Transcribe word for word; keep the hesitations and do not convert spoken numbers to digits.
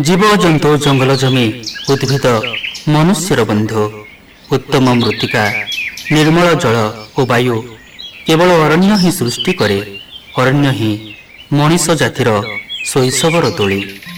जीवजंतु जंगल जमी उद्भिद मनुष्यर बंधु उत्तम मृत्तिका निर्मल जल और वायु केवल अरण्य ही सृष्टि करे। अरण्य ही मनीष जातिर शैशवर तोली।